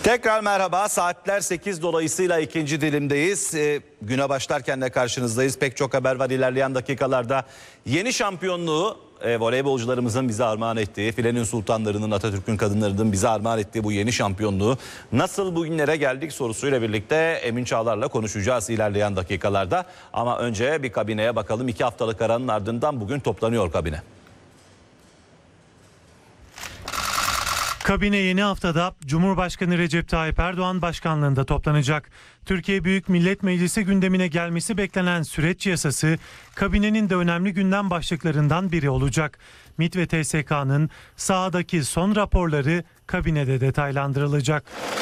Tekrar merhaba. Saatler 8 dolayısıyla ikinci dilimdeyiz. Güne başlarken de karşınızdayız. Pek çok haber var ilerleyen dakikalarda. Yeni şampiyonluğu voleybolcularımızın bize armağan ettiği, filenin sultanlarının, Atatürk'ün kadınlarının bize armağan ettiği bu yeni şampiyonluğu nasıl bugünlere geldik sorusuyla birlikte Emin Çağlar'la konuşacağız ilerleyen dakikalarda. Ama önce bir kabineye bakalım. 2 haftalık aranın ardından bugün toplanıyor kabine. Kabine yeni haftada Cumhurbaşkanı Recep Tayyip Erdoğan başkanlığında toplanacak. Türkiye Büyük Millet Meclisi gündemine gelmesi beklenen süreç yasası kabinenin de önemli gündem başlıklarından biri olacak. MİT ve TSK'nın sahadaki son raporları kabinede detaylandırılacak.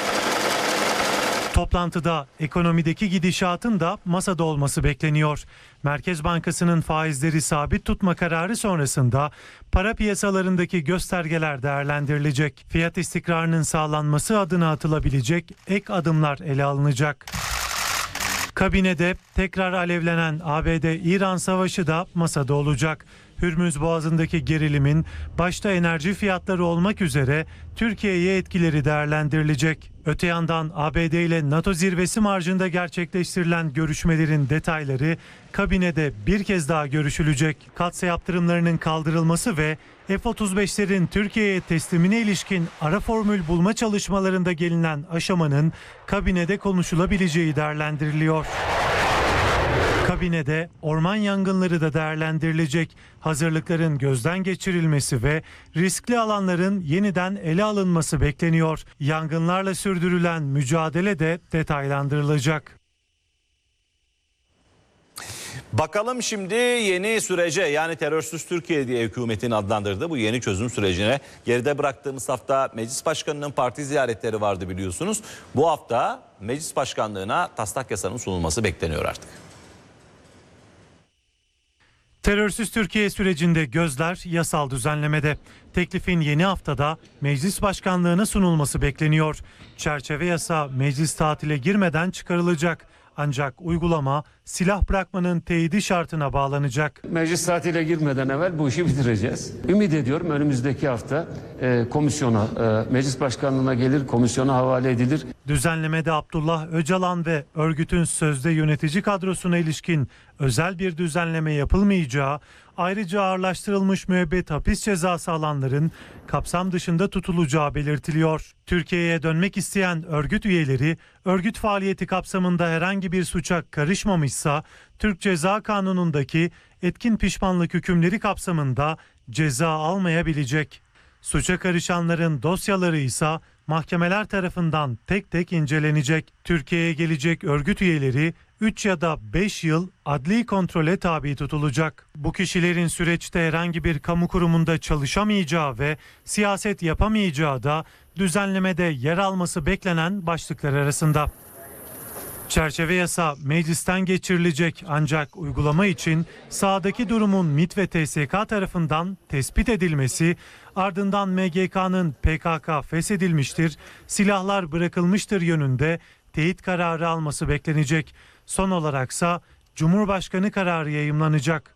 Toplantıda ekonomideki gidişatın da masada olması bekleniyor. Merkez Bankası'nın faizleri sabit tutma kararı sonrasında para piyasalarındaki göstergeler değerlendirilecek. Fiyat istikrarının sağlanması adına atılabilecek ek adımlar ele alınacak. Kabinede tekrar alevlenen ABD-İran savaşı da masada olacak. Hürmüz Boğazı'ndaki gerilimin başta enerji fiyatları olmak üzere Türkiye'ye etkileri değerlendirilecek. Öte yandan ABD ile NATO zirvesi marjında gerçekleştirilen görüşmelerin detayları kabinede bir kez daha görüşülecek. Katsa yaptırımlarının kaldırılması ve F-35'lerin Türkiye'ye teslimine ilişkin ara formül bulma çalışmalarında gelinen aşamanın kabinede konuşulabileceği değerlendiriliyor. Kabinede orman yangınları da değerlendirilecek. Hazırlıkların gözden geçirilmesi ve riskli alanların yeniden ele alınması bekleniyor. Yangınlarla sürdürülen mücadele de detaylandırılacak. Bakalım şimdi yeni sürece, yani terörsüz Türkiye diye hükümetin adlandırdığı bu yeni çözüm sürecine. Geride bıraktığımız hafta Meclis Başkanı'nın parti ziyaretleri vardı biliyorsunuz. Bu hafta Meclis Başkanlığı'na taslak yasanın sunulması bekleniyor artık. Terörsüz Türkiye sürecinde gözler yasal düzenlemede. Teklifin yeni haftada Meclis Başkanlığı'na sunulması bekleniyor. Çerçeve yasa meclis tatile girmeden çıkarılacak. Ancak uygulama silah bırakmanın teyidi şartına bağlanacak. Meclis tatile girmeden evvel bu işi bitireceğiz. Ümit ediyorum önümüzdeki hafta komisyona, meclis başkanlığına gelir, komisyona havale edilir. Düzenlemede Abdullah Öcalan ve örgütün sözde yönetici kadrosuna ilişkin özel bir düzenleme yapılmayacağı, ayrıca ağırlaştırılmış müebbet hapis cezası alanların kapsam dışında tutulacağı belirtiliyor. Türkiye'ye dönmek isteyen örgüt üyeleri, örgüt faaliyeti kapsamında herhangi bir suça karışmamışsa, Türk Ceza Kanunu'ndaki etkin pişmanlık hükümleri kapsamında ceza almayabilecek. Suça karışanların dosyaları ise mahkemeler tarafından tek tek incelenecek. Türkiye'ye gelecek örgüt üyeleri 3 ya da 5 yıl adli kontrole tabi tutulacak. Bu kişilerin süreçte herhangi bir kamu kurumunda çalışamayacağı ve siyaset yapamayacağı da düzenlemede yer alması beklenen başlıklar arasında. Çerçeve yasa meclisten geçirilecek ancak uygulama için sahadaki durumun MİT ve TSK tarafından tespit edilmesi, ardından MGK'nın PKK feshedilmiştir, silahlar bırakılmıştır yönünde teyit kararı alması beklenecek. Son olaraksa Cumhurbaşkanı kararı yayımlanacak.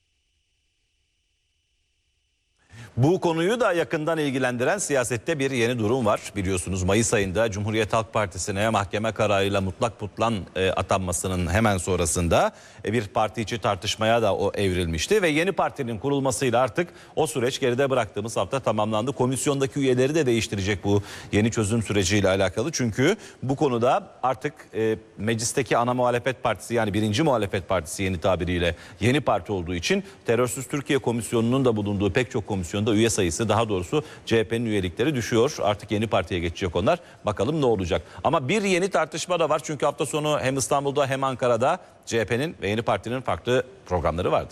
Bu konuyu da yakından ilgilendiren siyasette bir yeni durum var. Biliyorsunuz Mayıs ayında Cumhuriyet Halk Partisi'ne mahkeme kararıyla mutlak putlan atanmasının hemen sonrasında bir parti içi tartışmaya da o evrilmişti. Ve yeni partinin kurulmasıyla artık o süreç geride bıraktığımız hafta tamamlandı. Komisyondaki üyeleri de değiştirecek bu yeni çözüm süreciyle alakalı. Çünkü bu konuda artık meclisteki ana muhalefet partisi, yani birinci muhalefet partisi yeni tabiriyle yeni parti olduğu için Terörsüz Türkiye Komisyonu'nun da bulunduğu pek çok komisyonda üye sayısı, daha doğrusu CHP'nin üyelikleri düşüyor. Artık yeni partiye geçecek onlar. Bakalım ne olacak. Ama bir yeni tartışma da var. Çünkü hafta sonu hem İstanbul'da hem Ankara'da CHP'nin ve yeni partinin farklı programları vardı.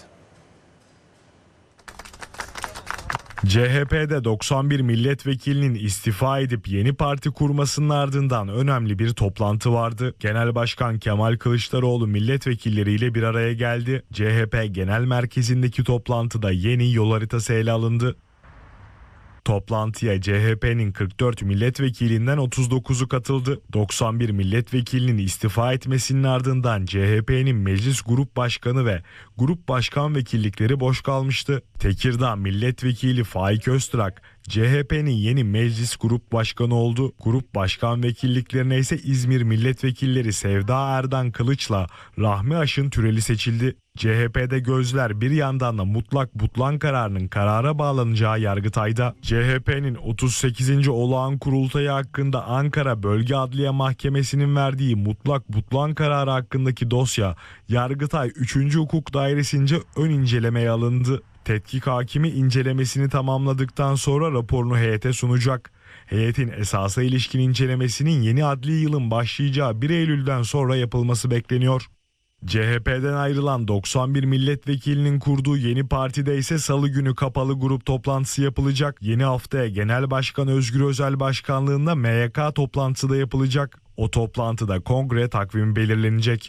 CHP'de 91 milletvekilinin istifa edip yeni parti kurmasının ardından önemli bir toplantı vardı. Genel Başkan Kemal Kılıçdaroğlu milletvekilleriyle bir araya geldi. CHP Genel Merkezi'ndeki toplantıda yeni yol haritası ele alındı. Toplantıya CHP'nin 44 milletvekilinden 39'u katıldı. 91 milletvekilinin istifa etmesinin ardından CHP'nin meclis grup başkanı ve grup başkan vekillikleri boş kalmıştı. Tekirdağ milletvekili Faik Öztürk, CHP'nin yeni meclis grup başkanı oldu. Grup başkan vekilliklerine ise İzmir milletvekilleri Sevda Erdan Kılıç'la Rahmi Aşın Türeli seçildi. CHP'de gözler bir yandan da mutlak butlan kararının karara bağlanacağı Yargıtay'da. CHP'nin 38. olağan kurultayı hakkında Ankara Bölge Adliye Mahkemesi'nin verdiği mutlak butlan kararı hakkındaki dosya Yargıtay 3. Hukuk Dairesi'nce ön incelemeye alındı. Tetkik hakimi incelemesini tamamladıktan sonra raporunu heyete sunacak. Heyetin esasa ilişkin incelemesinin yeni adli yılın başlayacağı 1 Eylül'den sonra yapılması bekleniyor. CHP'den ayrılan 91 milletvekilinin kurduğu yeni partide ise salı günü kapalı grup toplantısı yapılacak. Yeni haftaya Genel Başkan Özgür Özel başkanlığında MYK toplantısı da yapılacak. O toplantıda kongre takvimi belirlenecek.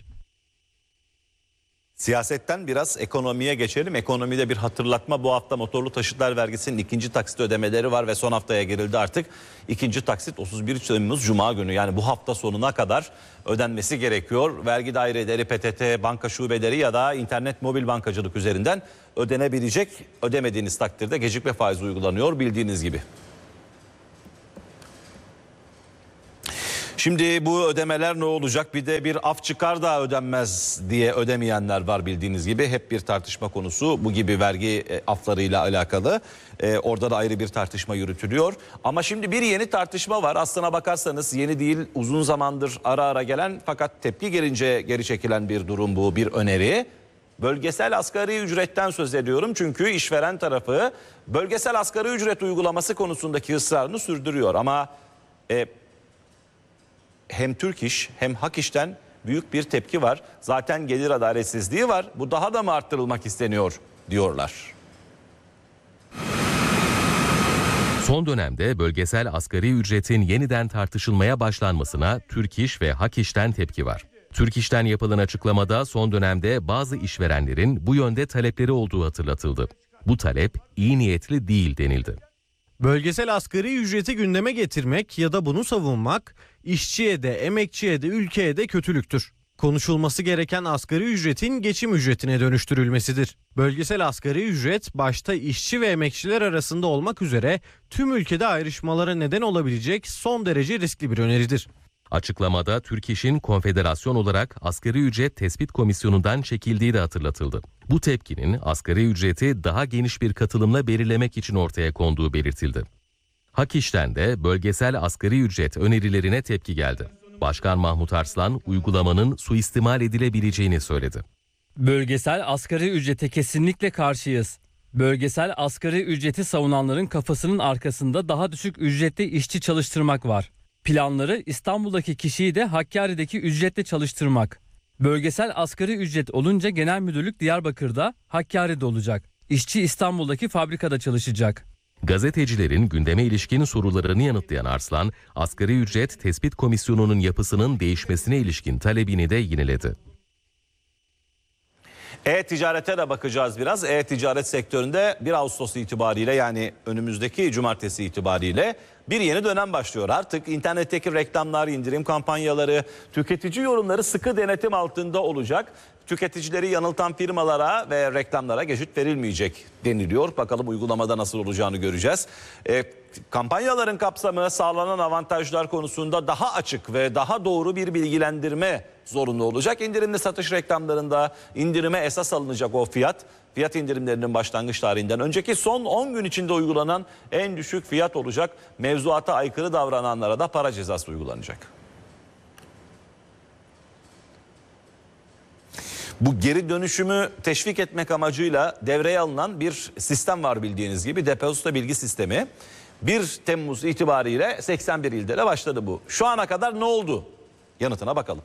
Siyasetten biraz ekonomiye geçelim. Ekonomide bir hatırlatma. Bu hafta motorlu taşıtlar vergisinin ikinci taksit ödemeleri var ve son haftaya girildi artık. İkinci taksit 31 Temmuz Cuma günü, yani bu hafta sonuna kadar ödenmesi gerekiyor. Vergi daireleri, PTT, banka şubeleri ya da internet mobil bankacılık üzerinden ödenebilecek. Ödemediğiniz takdirde gecikme faizi uygulanıyor bildiğiniz gibi. Şimdi bu ödemeler ne olacak? Bir de bir af çıkar da ödenmez diye ödemeyenler var bildiğiniz gibi. Hep bir tartışma konusu bu gibi vergi aflarıyla alakalı. Orada da ayrı bir tartışma yürütülüyor. Ama şimdi bir yeni tartışma var. Aslına bakarsanız yeni değil, uzun zamandır ara ara gelen fakat tepki gelince geri çekilen bir durum bu, bir öneri. Bölgesel asgari ücretten söz ediyorum çünkü işveren tarafı bölgesel asgari ücret uygulaması konusundaki ısrarını sürdürüyor. Ama hem Türk İş hem Hak İş'ten büyük bir tepki var. Zaten gelir adaletsizliği var. Bu daha da mı arttırılmak isteniyor diyorlar. Son dönemde bölgesel asgari ücretin yeniden tartışılmaya başlanmasına Türk İş ve Hak İş'ten tepki var. Türk İş'ten yapılan açıklamada son dönemde bazı işverenlerin bu yönde talepleri olduğu hatırlatıldı. Bu talep iyi niyetli değil denildi. Bölgesel asgari ücreti gündeme getirmek ya da bunu savunmak işçiye de emekçiye de ülkeye de kötülüktür. Konuşulması gereken asgari ücretin geçim ücretine dönüştürülmesidir. Bölgesel asgari ücret başta işçi ve emekçiler arasında olmak üzere tüm ülkede ayrışmalara neden olabilecek son derece riskli bir öneridir. Açıklamada Türk İş'in konfederasyon olarak Asgari Ücret Tespit Komisyonu'ndan çekildiği de hatırlatıldı. Bu tepkinin asgari ücreti daha geniş bir katılımla belirlemek için ortaya konduğu belirtildi. Hak İş'ten de bölgesel asgari ücret önerilerine tepki geldi. Başkan Mahmut Arslan uygulamanın suistimal edilebileceğini söyledi. Bölgesel asgari ücrete kesinlikle karşıyız. Bölgesel asgari ücreti savunanların kafasının arkasında daha düşük ücretli işçi çalıştırmak var. Planları İstanbul'daki kişiyi de Hakkari'deki ücretle çalıştırmak. Bölgesel asgari ücret olunca genel müdürlük Diyarbakır'da, Hakkari'de olacak. İşçi İstanbul'daki fabrikada çalışacak. Gazetecilerin gündeme ilişkin sorularını yanıtlayan Arslan, Asgari Ücret Tespit Komisyonu'nun yapısının değişmesine ilişkin talebini de yineledi. E-ticarete de bakacağız biraz. E-ticaret sektöründe 1 Ağustos itibariyle, yani önümüzdeki cumartesi itibariyle bir yeni dönem başlıyor. Artık internetteki reklamlar, indirim kampanyaları, tüketici yorumları sıkı denetim altında olacak. Tüketicileri yanıltan firmalara ve reklamlara geçit verilmeyecek deniliyor. Bakalım uygulamada nasıl olacağını göreceğiz. Kampanyaların kapsamı, sağlanan avantajlar konusunda daha açık ve daha doğru bir bilgilendirme zorunlu olacak. İndirimli satış reklamlarında indirime esas alınacak o fiyat indirimlerinin başlangıç tarihinden önceki son 10 gün içinde uygulanan en düşük fiyat olacak. Mevzuata aykırı davrananlara da para cezası uygulanacak. Bu geri dönüşümü teşvik etmek amacıyla devreye alınan bir sistem var bildiğiniz gibi. Depozito bilgi sistemi. 1 Temmuz itibariyle 81 ilde de başladı bu. Şu ana kadar ne oldu? Yanıtına bakalım.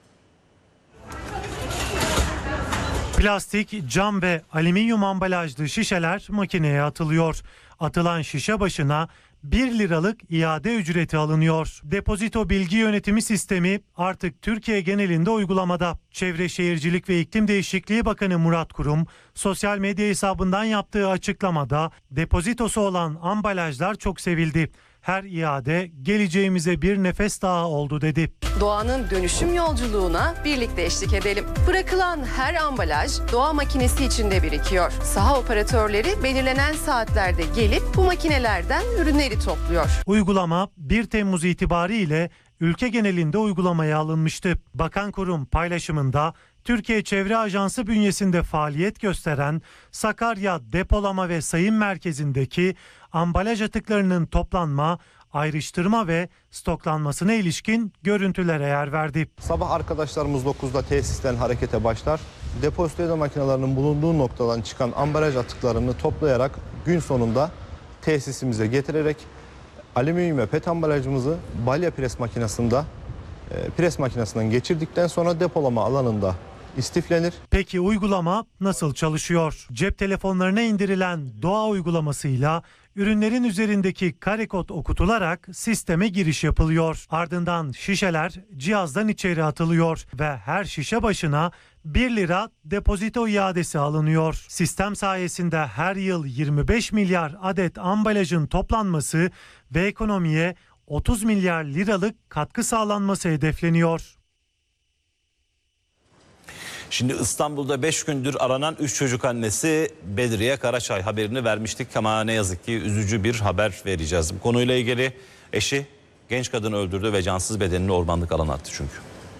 Plastik, cam ve alüminyum ambalajlı şişeler makineye atılıyor. Atılan şişe başına 1 liralık iade ücreti alınıyor. Depozito bilgi yönetimi sistemi artık Türkiye genelinde uygulamada. Çevre Şehircilik ve İklim Değişikliği Bakanı Murat Kurum, sosyal medya hesabından yaptığı açıklamada depozitosu olan ambalajlar çok sevildi. Her iade geleceğimize bir nefes daha oldu dedi. Doğanın dönüşüm yolculuğuna birlikte eşlik edelim. Bırakılan her ambalaj doğa makinesi içinde birikiyor. Saha operatörleri belirlenen saatlerde gelip bu makinelerden ürünleri topluyor. Uygulama 1 Temmuz itibariyle ülke genelinde uygulamaya alınmıştı. Bakan Kurum paylaşımında Türkiye Çevre Ajansı bünyesinde faaliyet gösteren Sakarya Depolama ve Sayım Merkezi'ndeki ambalaj atıklarının toplanma, ayrıştırma ve stoklanmasına ilişkin görüntülere yer verdi. Sabah arkadaşlarımız 9'da tesisten harekete başlar. Depozito makinelerinin bulunduğu noktadan çıkan ambalaj atıklarını toplayarak gün sonunda tesisimize getirerek alüminyum ve pet ambalajımızı balya pres makinesinden geçirdikten sonra depolama alanında istiflenir. Peki uygulama nasıl çalışıyor? Cep telefonlarına indirilen Doğa uygulamasıyla ürünlerin üzerindeki kare kod okutularak sisteme giriş yapılıyor. Ardından şişeler cihazdan içeri atılıyor ve her şişe başına 1 lira depozito iadesi alınıyor. Sistem sayesinde her yıl 25 milyar adet ambalajın toplanması ve ekonomiye 30 milyar liralık katkı sağlanması hedefleniyor. Şimdi İstanbul'da 5 gündür aranan 3 çocuk annesi Bedriye Karaçay haberini vermiştik ama ne yazık ki üzücü bir haber vereceğiz. Bu konuyla ilgili eşi genç kadını öldürdü ve cansız bedenini ormanlık alana attı çünkü.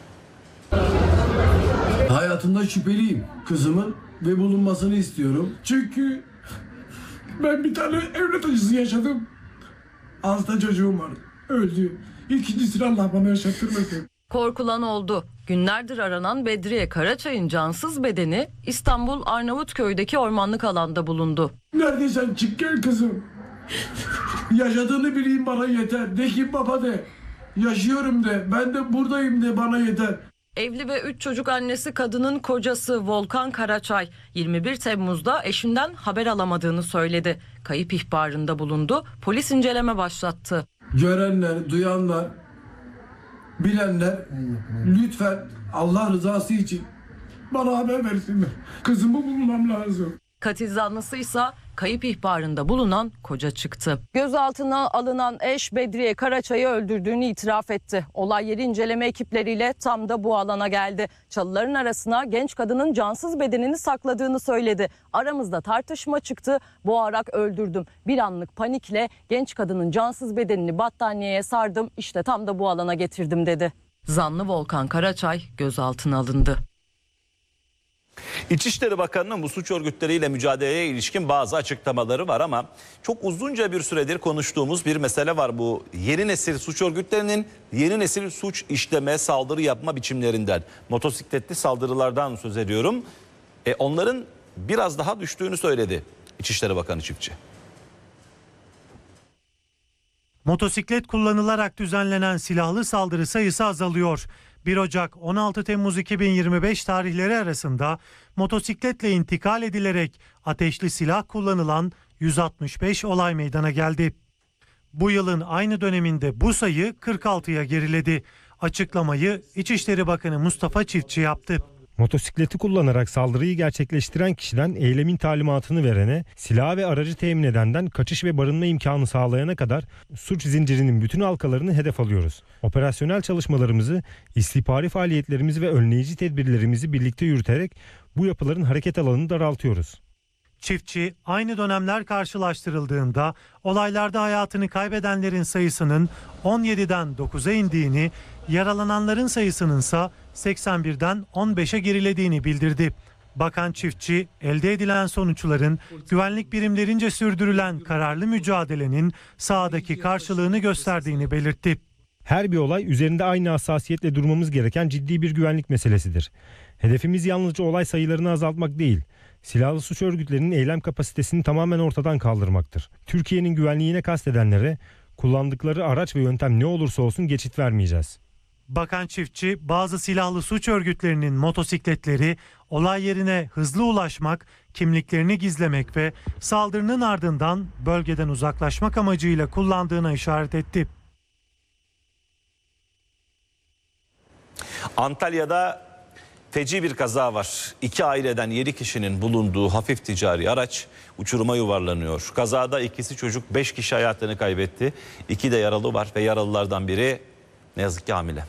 Hayatımda şüpheliyim kızımın ve bulunmasını istiyorum. Çünkü ben bir tane evlat acısı yaşadım. Hasta çocuğum var. Öldü. İkincisini Allah bana yaşattırmasın. Korkulan oldu. Günlerdir aranan Bedriye Karaçay'ın cansız bedeni İstanbul Arnavutköy'deki ormanlık alanda bulundu. Neredeysen çık gel kızım. Yaşadığını bileyim bana yeter. De ki baba de. Yaşıyorum de. Ben de buradayım de bana yeter. Evli ve 3 çocuk annesi kadının kocası Volkan Karaçay 21 Temmuz'da eşinden haber alamadığını söyledi. Kayıp ihbarında bulundu. Polis inceleme başlattı. Görenler, duyanlar, bilenler lütfen Allah rızası için bana haber versinler. Kızımı bulmam lazım. Katil zanlısıysa kayıp ihbarında bulunan koca çıktı. Gözaltına alınan eş Bedriye Karaçay'ı öldürdüğünü itiraf etti. Olay yeri inceleme ekipleriyle tam da bu alana geldi. Çalıların arasına genç kadının cansız bedenini sakladığını söyledi. Aramızda tartışma çıktı. Boğarak öldürdüm. Bir anlık panikle genç kadının cansız bedenini battaniyeye sardım. İşte tam da bu alana getirdim dedi. Zanlı Volkan Karaçay gözaltına alındı. İçişleri Bakanı'nın bu suç örgütleriyle mücadeleye ilişkin bazı açıklamaları var ama çok uzunca bir süredir konuştuğumuz bir mesele var. Bu yeni nesil suç örgütlerinin yeni nesil suç işleme, saldırı yapma biçimlerinden, motosikletli saldırılardan söz ediyorum. Onların biraz daha düştüğünü söyledi İçişleri Bakanı Çiftçi. Motosiklet kullanılarak düzenlenen silahlı saldırı sayısı azalıyor. 1 Ocak 16 Temmuz 2025 tarihleri arasında motosikletle intikal edilerek ateşli silah kullanılan 165 olay meydana geldi. Bu yılın aynı döneminde bu sayı 46'ya geriledi. Açıklamayı İçişleri Bakanı Mustafa Çiftçi yaptı. Motosikleti kullanarak saldırıyı gerçekleştiren kişiden eylemin talimatını verene, silah ve aracı temin edenden kaçış ve barınma imkanı sağlayana kadar suç zincirinin bütün halkalarını hedef alıyoruz. Operasyonel çalışmalarımızı, istihbari faaliyetlerimizi ve önleyici tedbirlerimizi birlikte yürüterek bu yapıların hareket alanını daraltıyoruz. Çiftçi aynı dönemler karşılaştırıldığında olaylarda hayatını kaybedenlerin sayısının 17'den 9'a indiğini, yaralananların sayısının ise 81'den 15'e gerilediğini bildirdi. Bakan Çiftçi, elde edilen sonuçların güvenlik birimlerince sürdürülen kararlı mücadelenin sahadaki karşılığını gösterdiğini belirtti. Her bir olay üzerinde aynı hassasiyetle durmamız gereken ciddi bir güvenlik meselesidir. Hedefimiz yalnızca olay sayılarını azaltmak değil, silahlı suç örgütlerinin eylem kapasitesini tamamen ortadan kaldırmaktır. Türkiye'nin güvenliğine kastedenlere kullandıkları araç ve yöntem ne olursa olsun geçit vermeyeceğiz. Bakan çiftçi bazı silahlı suç örgütlerinin motosikletleri olay yerine hızlı ulaşmak, kimliklerini gizlemek ve saldırının ardından bölgeden uzaklaşmak amacıyla kullandığına işaret etti. Antalya'da feci bir kaza var. 2 aileden 7 kişinin bulunduğu hafif ticari araç uçuruma yuvarlanıyor. Kazada ikisi çocuk, 5 kişi hayatını kaybetti. 2 de yaralı var ve yaralılardan biri ne yazık ki hamile.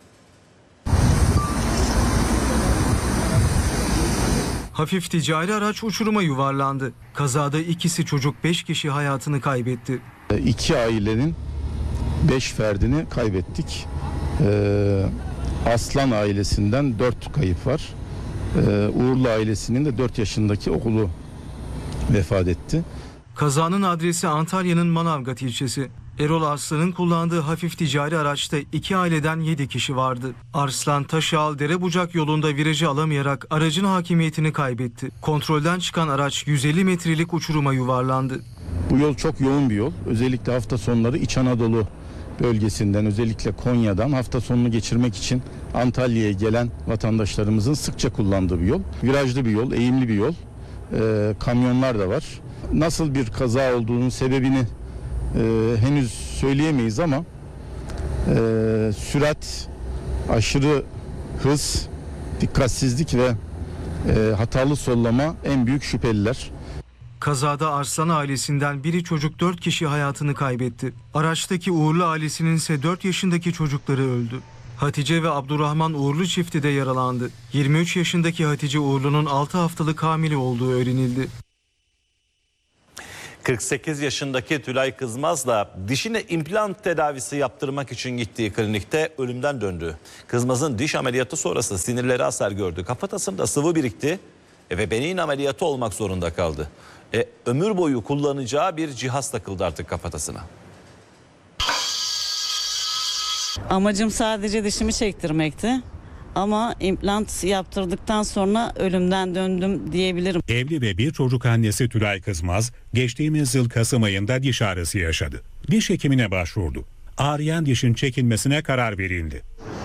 Hafif ticari araç uçuruma yuvarlandı. Kazada ikisi çocuk, 5 kişi hayatını kaybetti. 2 ailenin 5 ferdini kaybettik. Aslan ailesinden 4 kayıp var. Uğurlu ailesinin de 4 yaşındaki oğlu vefat etti. Kazanın adresi Antalya'nın Manavgat ilçesi. Erol Arslan'ın kullandığı hafif ticari araçta 2 aileden 7 kişi vardı. Arslan Taşal Derebucak yolunda virajı alamayarak aracın hakimiyetini kaybetti. Kontrolden çıkan araç 150 metrelik uçuruma yuvarlandı. Bu yol çok yoğun bir yol. Özellikle hafta sonları İç Anadolu bölgesinden, özellikle Konya'dan hafta sonunu geçirmek için Antalya'ya gelen vatandaşlarımızın sıkça kullandığı bir yol. Virajlı bir yol, eğimli bir yol. Kamyonlar da var. Nasıl bir kaza olduğunun sebebini henüz söyleyemeyiz ama sürat, aşırı hız, dikkatsizlik ve hatalı sollama en büyük şüpheliler. Kazada Arslan ailesinden biri çocuk, 4 kişi hayatını kaybetti. Araçtaki Uğurlu ailesinin ise 4 yaşındaki çocukları öldü. Hatice ve Abdurrahman Uğurlu çifti de yaralandı. 23 yaşındaki Hatice Uğurlu'nun 6 haftalık hamile olduğu öğrenildi. 48 yaşındaki Tülay Kızmaz da dişine implant tedavisi yaptırmak için gittiği klinikte ölümden döndü. Kızmaz'ın diş ameliyatı sonrası sinirleri hasar gördü. Kafatasında sıvı birikti ve beyin ameliyatı olmak zorunda kaldı. Ömür boyu kullanacağı bir cihaz takıldı artık kafatasına. Amacım sadece dişimi çektirmekti. Ama implant yaptırdıktan sonra ölümden döndüm diyebilirim. Evli ve bir çocuk annesi Tülay Kızmaz geçtiğimiz yıl Kasım ayında diş ağrısı yaşadı. Diş hekimine başvurdu. Ağrıyan dişin çekilmesine karar verildi.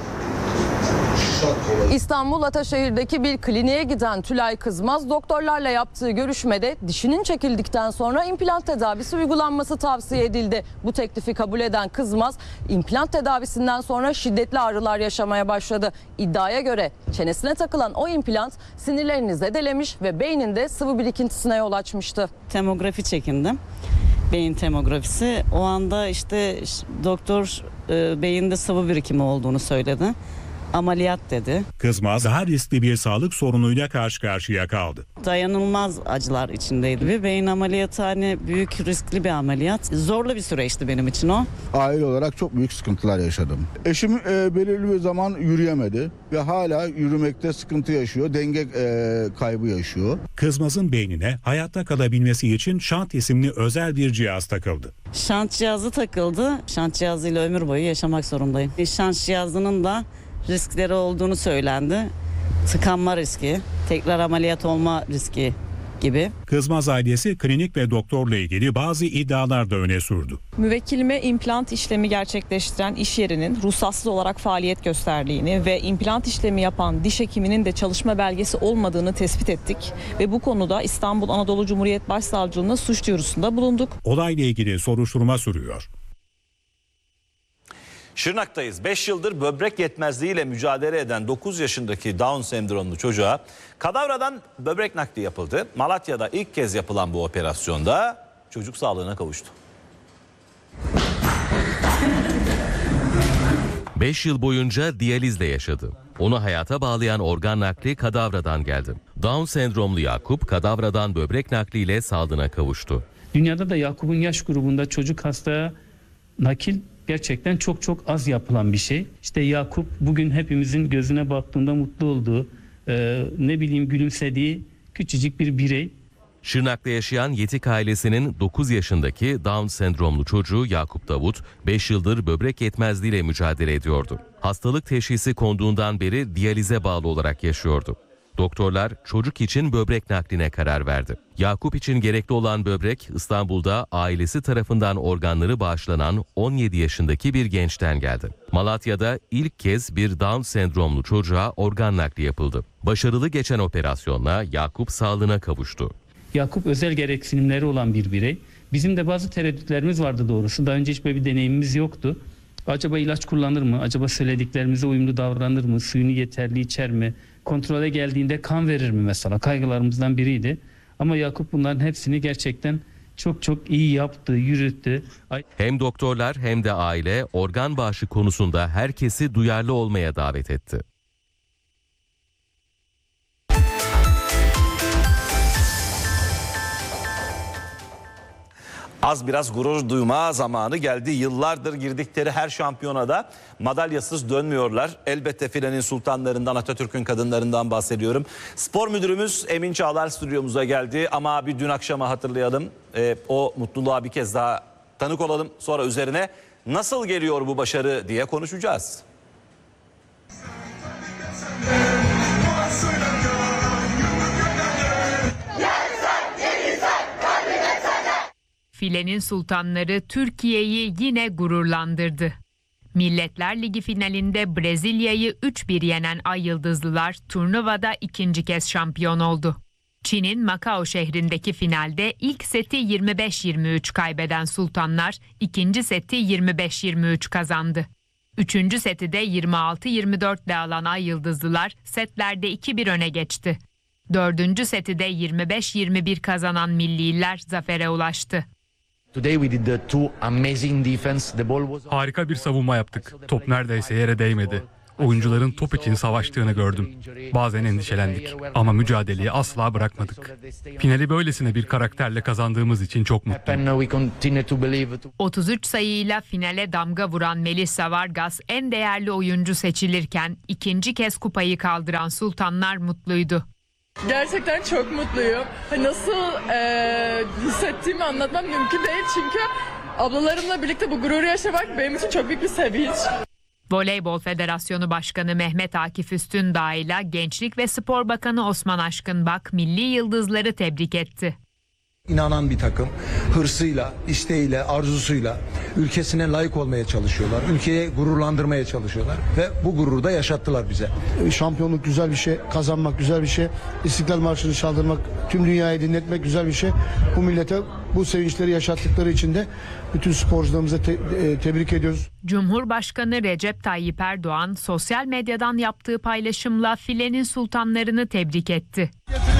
İstanbul Ataşehir'deki bir kliniğe giden Tülay Kızmaz doktorlarla yaptığı görüşmede dişinin çekildikten sonra implant tedavisi uygulanması tavsiye edildi. Bu teklifi kabul eden Kızmaz implant tedavisinden sonra şiddetli ağrılar yaşamaya başladı. İddiaya göre çenesine takılan o implant sinirlerini zedelemiş ve beyninde sıvı birikintisine yol açmıştı. Tomografi çekindim. Beyin tomografisi. O anda işte doktor beyinde sıvı birikimi olduğunu söyledi. Ameliyat dedi. Kızmaz daha riskli bir sağlık sorunuyla karşı karşıya kaldı. Dayanılmaz acılar içindeydi ve beyin ameliyatı büyük riskli bir ameliyat. Zorlu bir süreçti benim için o. Aile olarak çok büyük sıkıntılar yaşadım. Eşim belirli bir zaman yürüyemedi ve hala yürümekte sıkıntı yaşıyor. Denge kaybı yaşıyor. Kızmaz'ın beynine hayatta kalabilmesi için şant isimli özel bir cihaz takıldı. Şant cihazı takıldı. Şant cihazıyla ömür boyu yaşamak zorundayım. Şant cihazının da riskleri olduğunu söylendi. Tıkanma riski, tekrar ameliyat olma riski gibi. Kızmaz ailesi klinik ve doktorla ilgili bazı iddialar da öne sürdü. Müvekkilime implant işlemi gerçekleştiren iş yerinin ruhsatsız olarak faaliyet gösterdiğini ve implant işlemi yapan diş hekiminin de çalışma belgesi olmadığını tespit ettik. Ve bu konuda İstanbul Anadolu Cumhuriyet Başsavcılığına suç duyurusunda bulunduk. Olayla ilgili soruşturma sürüyor. Şırnak'tayız. 5 yıldır böbrek yetmezliğiyle mücadele eden 9 yaşındaki Down sendromlu çocuğa kadavradan böbrek nakli yapıldı. Malatya'da ilk kez yapılan bu operasyonda çocuk sağlığına kavuştu. 5 yıl boyunca diyalizle yaşadı. Onu hayata bağlayan organ nakli kadavradan geldi. Down sendromlu Yakup kadavradan böbrek nakliyle sağlığına kavuştu. Dünyada da Yakup'un yaş grubunda çocuk hastaya nakil gerçekten çok az yapılan bir şey. İşte Yakup bugün hepimizin gözüne baktığında mutlu olduğu, gülümsediği küçücük bir birey. Şırnak'ta yaşayan Yetik ailesinin 9 yaşındaki Down sendromlu çocuğu Yakup Davut 5 yıldır böbrek yetmezliğiyle mücadele ediyordu. Hastalık teşhisi konduğundan beri diyalize bağlı olarak yaşıyordu. Doktorlar çocuk için böbrek nakline karar verdi. Yakup için gerekli olan böbrek İstanbul'da ailesi tarafından organları bağışlanan 17 yaşındaki bir gençten geldi. Malatya'da ilk kez bir Down sendromlu çocuğa organ nakli yapıldı. Başarılı geçen operasyonla Yakup sağlığına kavuştu. Yakup özel gereksinimleri olan bir birey. Bizim de bazı tereddütlerimiz vardı doğrusu. Daha önce hiç böyle bir deneyimimiz yoktu. Acaba ilaç kullanır mı? Acaba söylediklerimize uyumlu davranır mı? Suyunu yeterli içer mi? Kontrole geldiğinde kan verir mi mesela? Kaygılarımızdan biriydi. Ama Yakup bunların hepsini gerçekten çok iyi yaptı, yürüttü. Hem doktorlar hem de aile organ bağışı konusunda herkesi duyarlı olmaya davet etti. Az biraz gurur duyma zamanı geldi. Yıllardır girdikleri her şampiyonada madalyasız dönmüyorlar. Elbette filenin sultanlarından, Atatürk'ün kadınlarından bahsediyorum. Spor müdürümüz Emin Çağlar stüdyomuza geldi ama bir dün akşamı hatırlayalım. O mutluluğa bir kez daha tanık olalım. Sonra üzerine nasıl geliyor bu başarı diye konuşacağız. Filenin sultanları Türkiye'yi yine gururlandırdı. Milletler Ligi finalinde Brezilya'yı 3-1 yenen Ay Yıldızlılar turnuvada ikinci kez şampiyon oldu. Çin'in Macao şehrindeki finalde ilk seti 25-23 kaybeden sultanlar ikinci seti 25-23 kazandı. Üçüncü seti de 26-24 ile alan Ay Yıldızlılar setlerde 2-1 öne geçti. Dördüncü seti de 25-21 kazanan milliler zafere ulaştı. Harika bir savunma yaptık. Top neredeyse yere değmedi. Oyuncuların top için savaştığını gördüm. Bazen endişelendik ama mücadeleyi asla bırakmadık. Finali böylesine bir karakterle kazandığımız için çok mutluyum. 33 sayıyla finale damga vuran Melissa Vargas en değerli oyuncu seçilirken ikinci kez kupayı kaldıran sultanlar mutluydu. Gerçekten çok mutluyum. Nasıl hissettiğimi anlatmam mümkün değil çünkü ablalarımla birlikte bu gururu yaşamak benim için çok büyük bir sevinç. Voleybol Federasyonu Başkanı Mehmet Akif Üstündağ ile Gençlik ve Spor Bakanı Osman Aşkınbak milli yıldızları tebrik etti. İnanan bir takım, hırsıyla, isteğiyle, arzusuyla ülkesine layık olmaya çalışıyorlar. Ülkeye gururlandırmaya çalışıyorlar ve bu gururu da yaşattılar bize. Şampiyonluk güzel bir şey, kazanmak güzel bir şey, İstiklal Marşı'nı çaldırmak, tüm dünyayı dinletmek güzel bir şey. Bu millete bu sevinçleri yaşattıkları için de bütün sporcularımıza tebrik ediyoruz. Cumhurbaşkanı Recep Tayyip Erdoğan sosyal medyadan yaptığı paylaşımla filenin sultanlarını tebrik etti.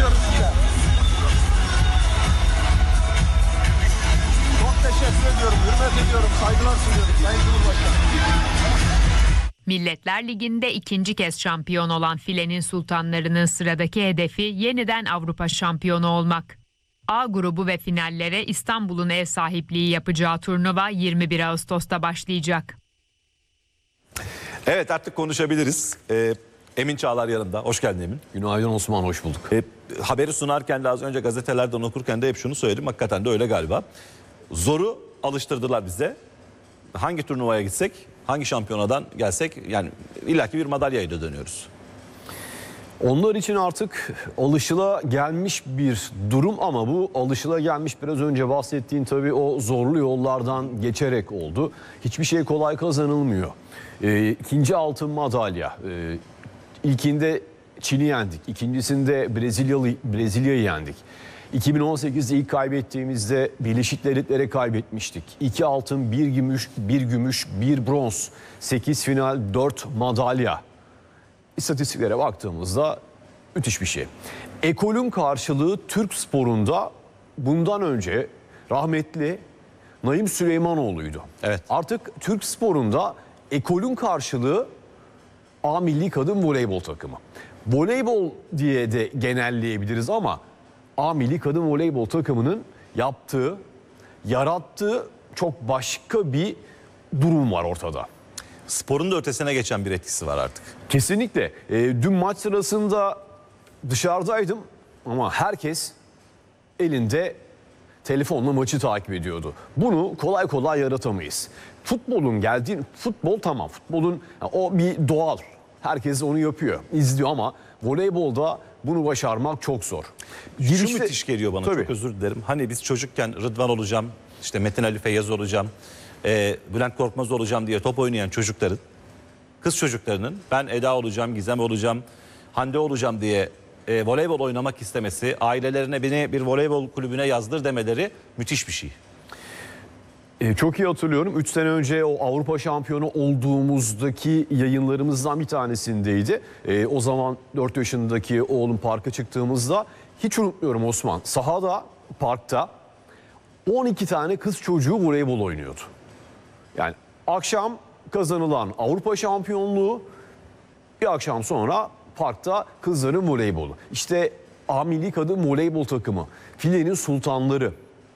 Teşekkür ediyorum, hürmet ediyorum, saygılar sunuyorum Sayın Cumhurbaşkanı. Milletler Ligi'nde ikinci kez şampiyon olan filenin sultanlarının sıradaki hedefi yeniden Avrupa şampiyonu olmak. A grubu ve finallere İstanbul'un ev sahipliği yapacağı turnuva 21 Ağustos'ta başlayacak. Evet, artık konuşabiliriz. Emin Çağlar yanımda. Hoş geldin Emin. Günaydın Osman, hoş bulduk. Haberi sunarken de az önce gazetelerden okurken de hep şunu söyledim. Hakikaten de öyle galiba. Zoru alıştırdılar bize. Hangi turnuvaya gitsek, hangi şampiyonadan gelsek yani illaki bir madalyayla dönüyoruz. Onlar için artık alışılagelmiş bir durum ama bu alışılagelmiş biraz önce bahsettiğin tabii o zorlu yollardan geçerek oldu. Hiçbir şey kolay kazanılmıyor. İkinci altın madalya. İlkinde Çin'i yendik. İkincisinde Brezilya'yı yendik. 2018'de ilk kaybettiğimizde Birleşik Devletler'e kaybetmiştik. 2 altın, 1 gümüş, 1 bronz, 8 final, 4 madalya. İstatistiklere baktığımızda müthiş bir şey. Ekolün karşılığı Türk sporunda bundan önce rahmetli Naim Süleymanoğlu'ydu. Evet. Artık Türk sporunda ekolün karşılığı A milli kadın voleybol takımı. Voleybol diye de genelleyebiliriz ama A milli kadın voleybol takımının yaptığı, yarattığı çok başka bir durum var ortada. Sporun da ötesine geçen bir etkisi var artık. Kesinlikle. Dün maç sırasında dışarıdaydım ama herkes elinde telefonla maçı takip ediyordu. Bunu kolay kolay yaratamayız. Futbolun geldiği, futbol tamam, futbolun o bir doğal. Herkes onu yapıyor, izliyor ama voleybolda bunu başarmak çok zor. Şu müthiş geliyor bana, çok özür dilerim. Hani biz çocukken Rıdvan olacağım, işte Metin Ali Feyyaz olacağım, Bülent Korkmaz olacağım diye top oynayan çocukların, kız çocuklarının ben Eda olacağım, Gizem olacağım, Hande olacağım diye voleybol oynamak istemesi, ailelerine beni bir voleybol kulübüne yazdır demeleri müthiş bir şey. Çok iyi hatırlıyorum. 3 sene önce o Avrupa şampiyonu olduğumuzdaki yayınlarımızdan bir tanesindeydi. O zaman 4 yaşındaki oğlum parka çıktığımızda hiç unutmuyorum Osman. Sahada, parkta 12 tane kız çocuğu voleybol oynuyordu. Yani akşam kazanılan Avrupa şampiyonluğu, bir akşam sonra parkta kızların voleybolu. İşte A Milli Kadın Voleybol takımı, filenin sultanları.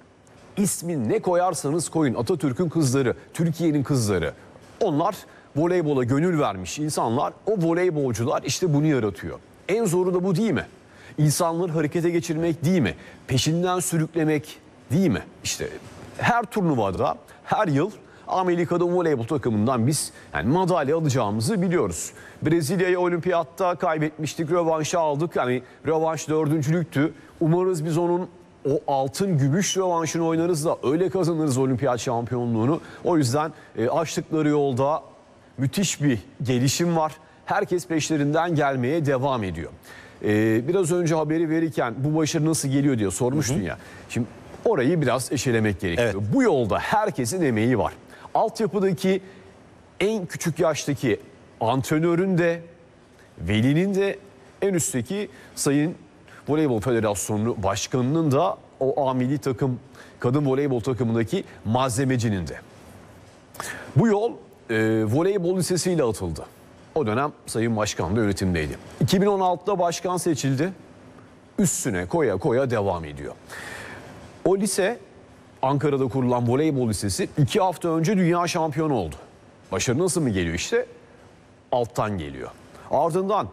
İsmin ne koyarsanız koyun, Atatürk'ün kızları, Türkiye'nin kızları. Onlar voleybola gönül vermiş insanlar, o voleybolcular işte bunu yaratıyor. En zoru da bu değil mi? İnsanları harekete geçirmek değil mi? Peşinden sürüklemek değil mi? İşte her turnuvada, her yıl Milli Kadın Voleybol takımından biz yani madalya alacağımızı biliyoruz. Brezilya'yı olimpiyatta kaybetmiştik, rövanşı aldık. Yani rövanş 4.'lüktü. Umarız biz onun o altın gümüş rövanşını oynarız da öyle kazanırız olimpiyat şampiyonluğunu. O yüzden açtıkları yolda müthiş bir gelişim var. Herkes peşlerinden gelmeye devam ediyor. Biraz önce haberi verirken bu başarı nasıl geliyor diye sormuştun ya. Şimdi orayı biraz eşelemek gerekiyor. Evet. Bu yolda herkesin emeği var. Altyapıdaki en küçük yaştaki antrenörün de, velinin de, en üstteki Sayın Voleybol Federasyonu Başkanı'nın da o A milli takım kadın voleybol takımındaki malzemecinin de. Bu yol voleybol lisesiyle atıldı. O dönem Sayın Başkan da yönetimdeydi. 2016'da başkan seçildi. Üstüne koya koya devam ediyor. O lise, Ankara'da kurulan voleybol lisesi 2 hafta önce dünya şampiyonu oldu. Başarı nasıl mı geliyor işte? Alttan geliyor. Ardından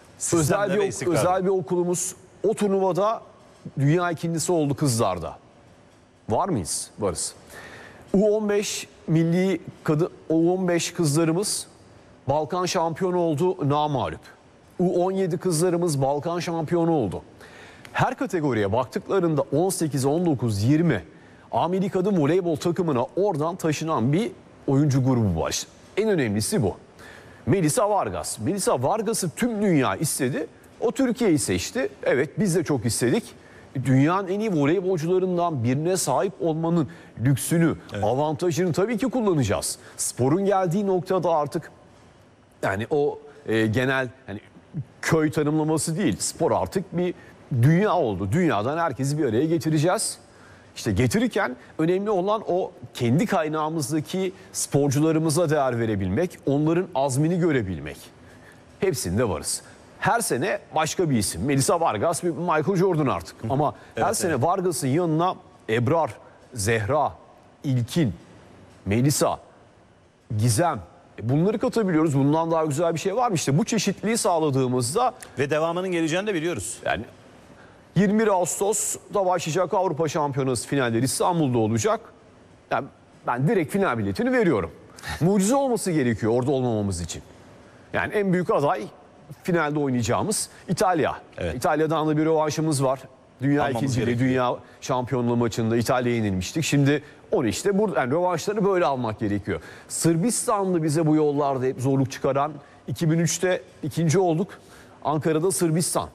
özel bir okulumuz o turnuvada dünya ikincisi oldu kızlarda. Var mıyız? Varız. U15 milli U15 kızlarımız Balkan şampiyonu oldu, namağlup. U17 kızlarımız Balkan şampiyonu oldu. Her kategoriye baktıklarında 18, 19, 20 Milli Kadın Voleybol takımına oradan taşınan bir oyuncu grubu var. En önemlisi bu. Melisa Vargas. Melisa Vargas'ı tüm dünya istedi. O Türkiye'yi seçti. Evet, biz de çok istedik. Dünyanın en iyi voleybolcularından birine sahip olmanın lüksünü, avantajını tabii ki kullanacağız. Sporun geldiği noktada artık yani o genel yani köy tanımlaması değil. Spor artık bir dünya oldu. Dünyadan herkesi bir araya getireceğiz. İşte getirirken önemli olan o kendi kaynağımızdaki sporcularımıza değer verebilmek, onların azmini görebilmek. Hepsinde varız. Her sene başka bir isim. Melisa Vargas bir Michael Jordan artık. Ama her sene Vargas'ın yanına Ebrar, Zehra, İlkin, Melisa, Gizem, bunları katabiliyoruz. Bundan daha güzel bir şey var mı? İşte bu çeşitliliği sağladığımızda ve devamının geleceğini de biliyoruz. Yani 21 Ağustos'ta başlayacak Avrupa Şampiyonası finalleri İstanbul'da olacak. Yani ben direkt final biletini veriyorum. Mucize olması gerekiyor orada olmamamız için. Yani en büyük aday finalde oynayacağımız İtalya. Evet. İtalya'dan da bir rövanşımız var. Dünya ikinciliği, dünya şampiyonluğu maçında İtalya'ya yenilmiştik. Şimdi onu işte burada yani rövanşları böyle almak gerekiyor. Sırbistan'da bize bu yollarda hep zorluk çıkaran 2003'te ikinci olduk. Ankara'da Sırbistan.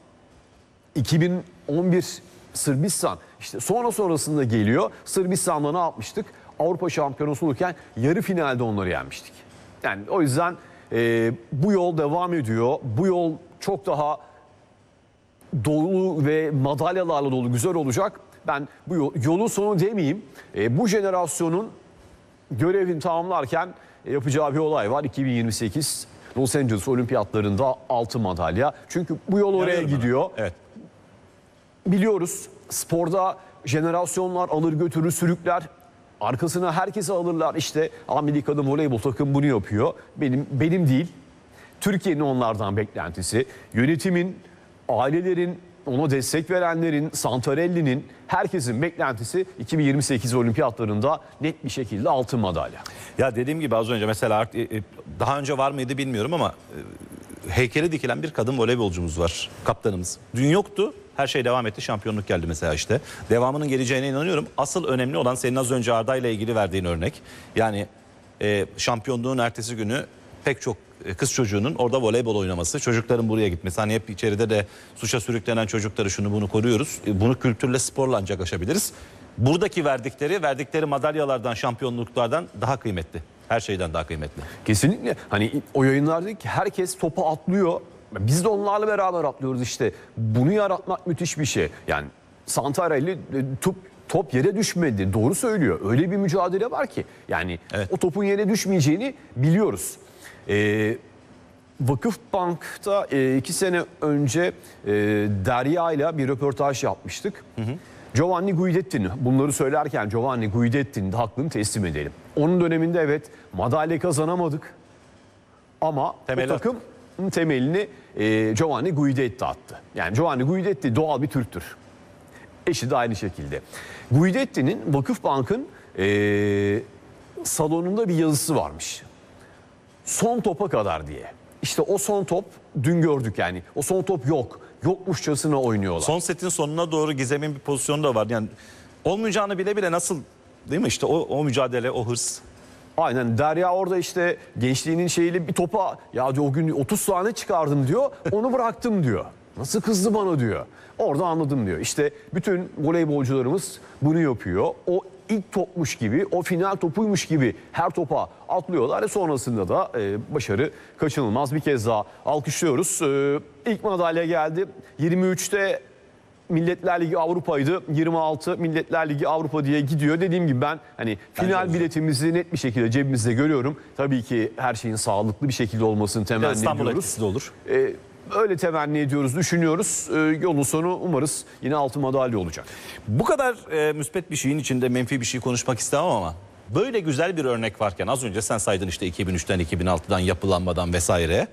2011 Sırbistan. İşte sonrasında geliyor. Sırbistan'da ne yapmıştık? Avrupa şampiyonası olurken yarı finalde onları yenmiştik. Yani o yüzden bu yol devam ediyor. Bu yol çok daha dolu ve madalyalarla dolu güzel olacak. Ben bu yolun sonu demeyeyim. Bu jenerasyonun görevini tamamlarken yapacağı bir olay var. 2028 Los Angeles Olimpiyatlarında altın madalya. Çünkü bu yol oraya gidiyor. Evet. Biliyoruz sporda jenerasyonlar alır götürür sürükler. Arkasına herkesi alırlar. İşte Milli Kadın Voleybol takım bunu yapıyor. Benim değil. Türkiye'nin onlardan beklentisi. Yönetimin, ailelerin, ona destek verenlerin, Santarelli'nin, herkesin beklentisi 2028 olimpiyatlarında net bir şekilde altın madalya. Ya dediğim gibi az önce mesela daha önce var mıydı bilmiyorum ama heykeli dikilen bir kadın voleybolcumuz var. Kaptanımız. Dün yoktu. Her şey devam etti. Şampiyonluk geldi mesela işte. Devamının geleceğine inanıyorum. Asıl önemli olan senin az önce Arda ile ilgili verdiğin örnek. Yani şampiyonluğun ertesi günü pek çok kız çocuğunun orada voleybol oynaması, çocukların buraya gitmesi. Hani hep içeride de suça sürüklenen çocukları şunu bunu koruyoruz. Bunu kültürle, sporla ancak aşabiliriz. Buradaki verdikleri madalyalardan, şampiyonluklardan daha kıymetli. Her şeyden daha kıymetli. Kesinlikle. Hani o yayınlardaki herkes topa atlıyor. Biz de onlarla beraber atlıyoruz işte. Bunu yaratmak müthiş bir şey. Yani Santarelli top yere düşmedi. Doğru söylüyor. Öyle bir mücadele var ki. Yani o topun yere düşmeyeceğini biliyoruz. Vakıfbank'ta 2 sene önce Derya ile bir röportaj yapmıştık. Giovanni Guidetti'nin, bunları söylerken Giovanni Guidetti'nin de hakkını teslim edelim. Onun döneminde evet madalya kazanamadık ama o takım temelini Giovanni Guidetti attı. Yani Giovanni Guidetti doğal bir Türktür. Eşi de aynı şekilde. Guidetti'nin Vakıfbank'ın salonunda bir yazısı varmış. Son topa kadar diye. İşte o son top dün gördük yani. O son top yok. Yokmuşçasına oynuyorlar. Son setin sonuna doğru Gizem'in bir pozisyonu da var. Yani olmayacağını bile bile nasıl, değil mi işte o mücadele, o hırs. Aynen, Derya orada işte gençliğinin şeyiyle bir topa ya diyor o gün 30 tane çıkardım diyor. Onu bıraktım diyor. Nasıl kızdı bana diyor. Orada anladım diyor. İşte bütün voleybolcularımız bunu yapıyor. O ilk topmuş gibi, o final topuymuş gibi her topa atlıyorlar. Sonrasında da başarı kaçınılmaz. Bir kez daha alkışlıyoruz. İlk madalya geldi. 23'te Milletler Ligi Avrupa'ydı. 26 Milletler Ligi Avrupa diye gidiyor. Dediğim gibi ben hani final biletimizi net bir şekilde cebimizde görüyorum. Tabii ki her şeyin sağlıklı bir şekilde olmasını temenni ediyoruz. İstanbul etkisi de olur. Öyle temenni ediyoruz, düşünüyoruz. Yolun sonu umarız yine altın madalya olacak. Bu kadar müspet bir şeyin içinde menfi bir şey konuşmak istemem ama böyle güzel bir örnek varken az önce sen saydın işte 2003'ten 2006'dan yapılanmadan vesaire.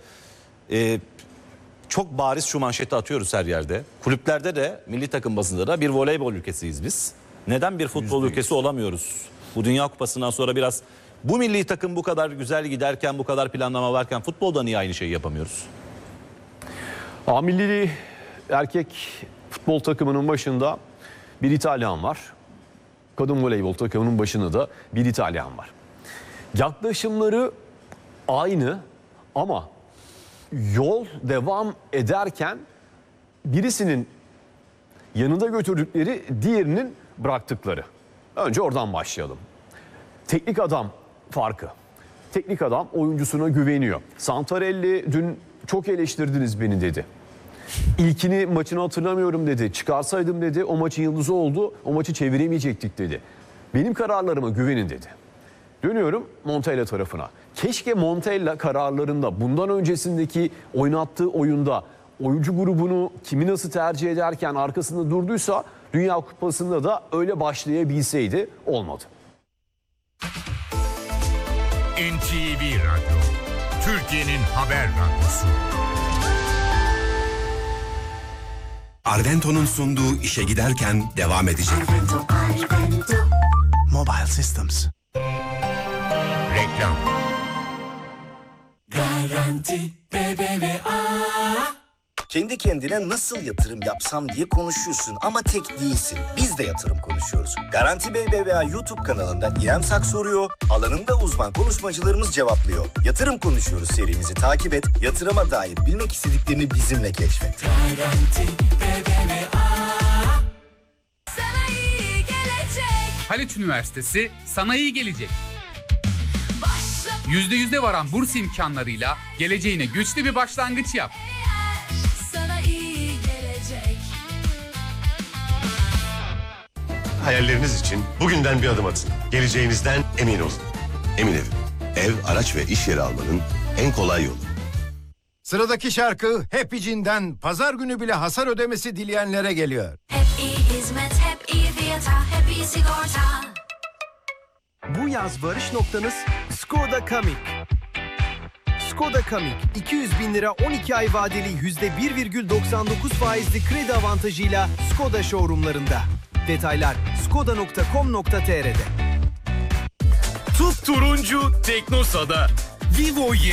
Çok bariz şu manşeti atıyoruz her yerde. Kulüplerde de milli takım bazında da bir voleybol ülkesiyiz biz. Neden bir futbol ülkesi olamıyoruz? Bu Dünya Kupası'ndan sonra biraz bu milli takım bu kadar güzel giderken, bu kadar planlama varken futbolda niye aynı şeyi yapamıyoruz? A milli erkek futbol takımının başında bir İtalyan var. Kadın voleybol takımının başında da bir İtalyan var. Yaklaşımları aynı ama yol devam ederken birisinin yanında götürdükleri, diğerinin bıraktıkları. Önce oradan başlayalım. Teknik adam farkı. Teknik adam oyuncusuna güveniyor. Santarelli dün çok eleştirdiniz beni dedi. İlkini maçını hatırlamıyorum dedi. Çıkarsaydım dedi o maçın yıldızı oldu. O maçı çeviremeyecektik dedi. Benim kararlarıma güvenin dedi. Dönüyorum Montella tarafına. Keşke Montella kararlarında bundan öncesindeki oynattığı oyunda oyuncu grubunu kimi nasıl tercih ederken arkasında durduysa Dünya Kupası'nda da öyle başlayabilseydi. Olmadı. NTV Radyo, Türkiye'nin haber radyosu. Arvento'nun sunduğu işe giderken devam edecek. Mobile Systems. Reklam. Garanti BBVA. Kendi kendine nasıl yatırım yapsam diye konuşuyorsun ama tek değilsin. Biz de yatırım konuşuyoruz. Garanti BBVA YouTube kanalında İrem Sak soruyor, alanında uzman konuşmacılarımız cevaplıyor. Yatırım konuşuyoruz serimizi takip et, yatırıma dair bilmek istediklerini bizimle keşfet. Garanti BBVA. Sana iyi gelecek. Haliç Üniversitesi sana iyi gelecek. %100'e varan burs imkanlarıyla geleceğine güçlü bir başlangıç yap. Sana iyi gelecek. Hayalleriniz için bugünden bir adım atın. Geleceğinizden emin olun. Emin Ev. Ev, araç ve iş yeri almanın en kolay yolu. Sıradaki şarkı Happy Jean'den pazar günü bile hasar ödemesi dileyenlere geliyor. Hep iyi hizmet, hep iyi fiyata, hep iyi sigorta. Bu yaz varış noktanız Skoda Kamiq. Skoda Kamiq 200 bin lira 12 ay vadeli %1,99 faizli kredi avantajıyla Skoda showroomlarında. Detaylar skoda.com.tr'de. Turuncu Teknosa'da. Vivo